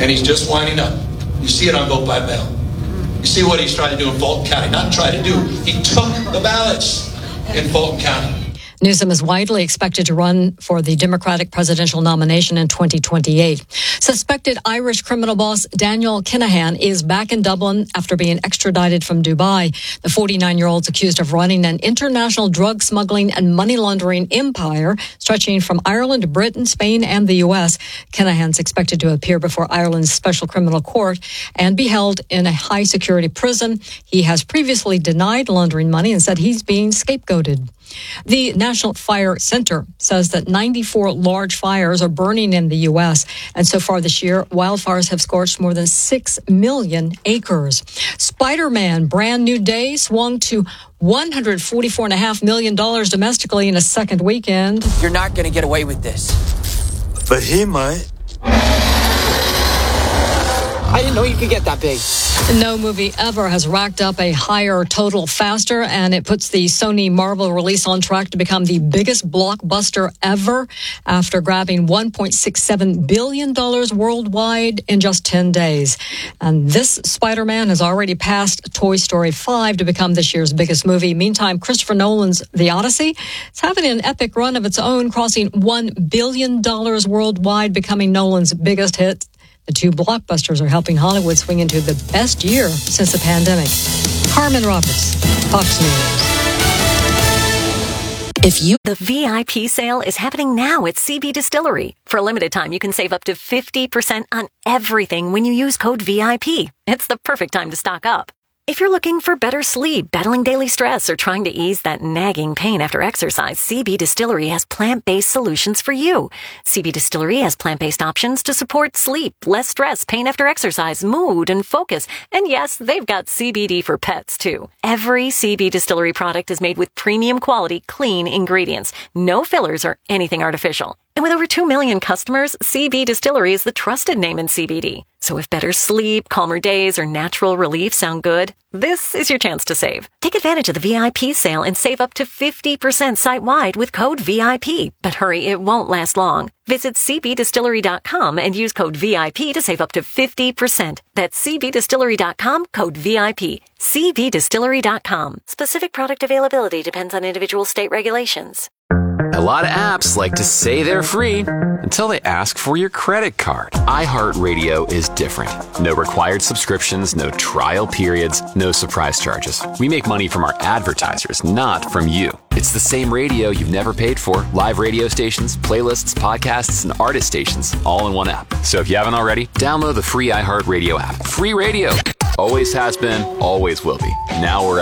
and he's just winding up. You see it on vote by mail. You see what he's trying to do in Fulton County. Not try to do. He took the ballots in Fulton County. Newsom is widely expected to run for the Democratic presidential nomination in 2028. Suspected Irish criminal boss Daniel Kinahan is back in Dublin after being extradited from Dubai. The 49-year-old is accused of running an international drug smuggling and money laundering empire stretching from Ireland to Britain, Spain, and the U.S. Kinahan's expected to appear before Ireland's Special Criminal Court and be held in a high-security prison. He has previously denied laundering money and said he's being scapegoated. The National Fire Center says that 94 large fires are burning in the U.S. And so far this year, wildfires have scorched more than 6 million acres. Spider-Man Brand New Day swung to $144.5 million domestically in a second weekend. You're not going to get away with this. But he might. I didn't know you could get that big. No movie ever has racked up a higher total faster, and it puts the Sony Marvel release on track to become the biggest blockbuster ever after grabbing $1.67 billion worldwide in just 10 days. And this Spider-Man has already passed Toy Story 5 to become this year's biggest movie. Meantime, Christopher Nolan's The Odyssey is having an epic run of its own, crossing $1 billion worldwide, becoming Nolan's biggest hit. The two blockbusters are helping Hollywood swing into the best year since the pandemic. Carmen Roberts, Fox News. The VIP sale is happening now at CB Distillery. For a limited time, you can save up to 50% on everything when you use code VIP. It's the perfect time to stock up. If you're looking for better sleep, battling daily stress, or trying to ease that nagging pain after exercise, CB Distillery has plant-based solutions for you. CB Distillery has plant-based options to support sleep, less stress, pain after exercise, mood, and focus. And yes, they've got CBD for pets, too. Every CB Distillery product is made with premium quality, clean ingredients. No fillers or anything artificial. And with over 2 million customers, CB Distillery is the trusted name in CBD. So if better sleep, calmer days, or natural relief sound good, this is your chance to save. Take advantage of the VIP sale and save up to 50% site-wide with code VIP. But hurry, it won't last long. Visit cbdistillery.com and use code VIP to save up to 50%. That's cbdistillery.com, code VIP. cbdistillery.com. Specific product availability depends on individual state regulations. A lot of apps like to say they're free until they ask for your credit card. iHeartRadio is different. No required subscriptions, no trial periods, no surprise charges. We make money from our advertisers, not from you. It's the same radio you've never paid for. Live radio stations, playlists, podcasts, and artist stations, all in one app. So if you haven't already, download the free iHeartRadio app. Free radio. Always has been, always will be. Now wherever